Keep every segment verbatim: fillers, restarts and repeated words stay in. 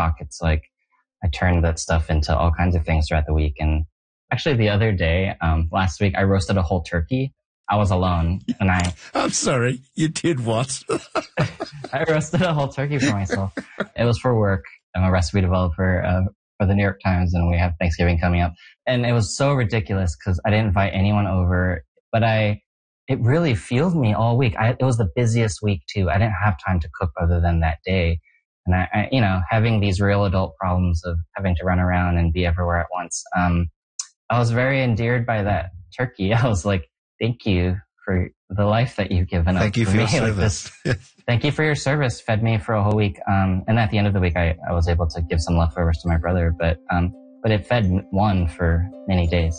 stock. It's like I turned that stuff into all kinds of things throughout the week. And actually the other day, um, last week, I roasted a whole turkey. I was alone, and I... I'm sorry, you did what? I roasted a whole turkey for myself. It was for work. I'm a recipe developer uh, for the New York Times, and we have Thanksgiving coming up. And it was so ridiculous because I didn't invite anyone over, but I... It really fueled me all week. I, it was the busiest week, too. I didn't have time to cook other than that day. And, I, I, you know, having these real adult problems of having to run around and be everywhere at once, um, I was very endeared by that turkey. I was like, thank you for the life that you've given us. Thank you for, for your service. Like thank you for your service. Fed me for a whole week. Um, and at the end of the week, I, I was able to give some leftovers to my brother, but, um, but it fed one for many days.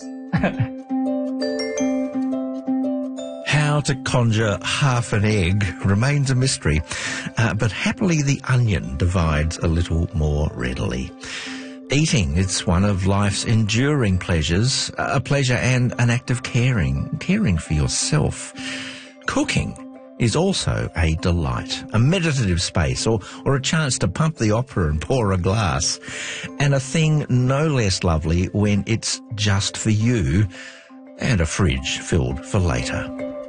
How to conjure half an egg remains a mystery, uh, but happily the onion divides a little more readily. Eating is one of life's enduring pleasures, a pleasure and an act of caring, caring for yourself. Cooking is also a delight, a meditative space, or, or a chance to pump the opera and pour a glass, and a thing no less lovely when it's just for you and a fridge filled for later.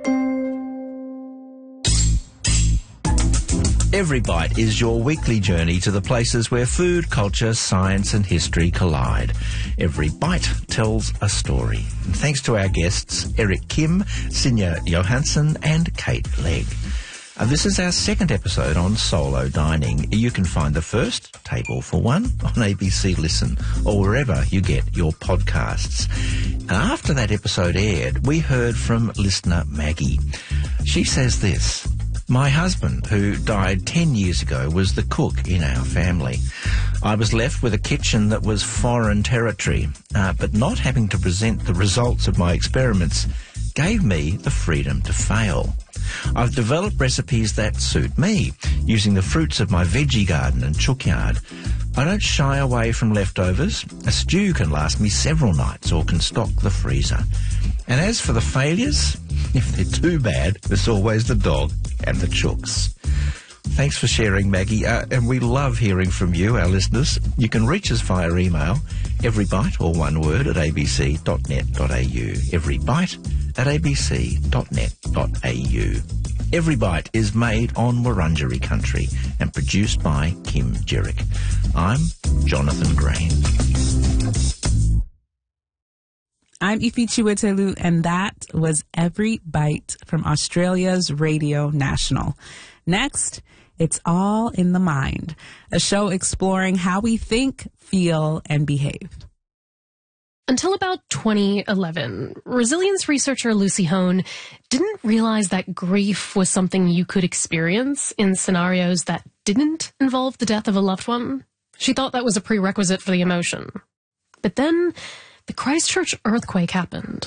Every Bite is your weekly journey to the places where food, culture, science and history collide. Every Bite tells a story. And thanks to our guests, Eric Kim, Sinja Johansson and Kate Legg. Uh, this is our second episode on solo dining. You can find the first, Table for One, on A B C Listen or wherever you get your podcasts. And after that episode aired, we heard from listener Maggie. She says this: my husband, who died ten years ago, was the cook in our family. I was left with a kitchen that was foreign territory, uh, but not having to present the results of my experiments gave me the freedom to fail. I've developed recipes that suit me, using the fruits of my veggie garden and chookyard. I don't shy away from leftovers. A stew can last me several nights or can stock the freezer. And as for the failures, if they're too bad, there's always the dog and the chooks. Thanks for sharing, Maggie, uh, and we love hearing from you, our listeners. You can reach us via email, everybite, or one word, at a b c dot net dot a u, everybite at a b c dot net dot a u. Every Bite is made on Wurundjeri country and produced by Kim Jerick. I'm Jonathan Green. I'm Ifi Chiwetelu, and that was Every Bite from Australia's Radio National. Next, it's All in the Mind, a show exploring how we think, feel, and behave. Until about twenty eleven, resilience researcher Lucy Hone didn't realize that grief was something you could experience in scenarios that didn't involve the death of a loved one. She thought that was a prerequisite for the emotion. But then the Christchurch earthquake happened.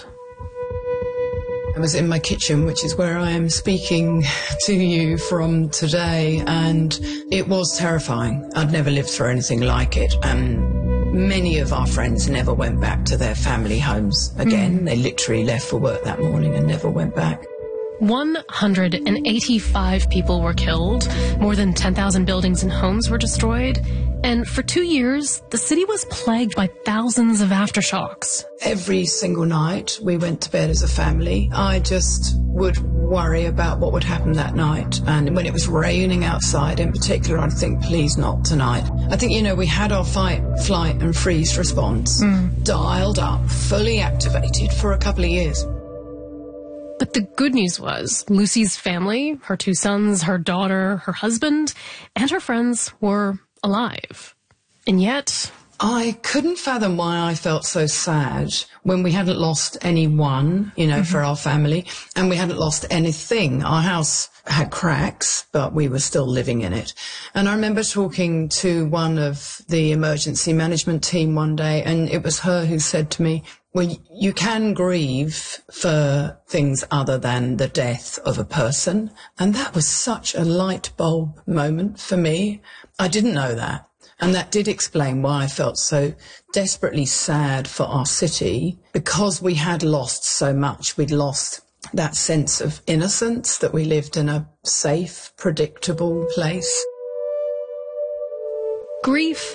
I was in my kitchen, which is where I am speaking to you from today, and it was terrifying. I'd never lived through anything like it, and many of our friends never went back to their family homes again. Mm. They literally left for work that morning and never went back. one hundred eighty-five people were killed, more than ten thousand buildings and homes were destroyed, and for two years, the city was plagued by thousands of aftershocks. Every single night we went to bed as a family, I just would worry about what would happen that night. And when it was raining outside in particular, I'd think, please not tonight. I think, you know, we had our fight, flight and freeze response mm. dialed up, fully activated for a couple of years. But the good news was Lucy's family, her two sons, her daughter, her husband, and her friends were alive. And yet I couldn't fathom why I felt so sad when we hadn't lost anyone, you know, mm-hmm. for our family, and we hadn't lost anything. Our house had cracks, but we were still living in it. And I remember talking to one of the emergency management team one day, and it was her who said to me, well, you can grieve for things other than the death of a person. And that was such a light bulb moment for me. I didn't know that. And that did explain why I felt so desperately sad for our city, because we had lost so much. We'd lost that sense of innocence, that we lived in a safe, predictable place. Grief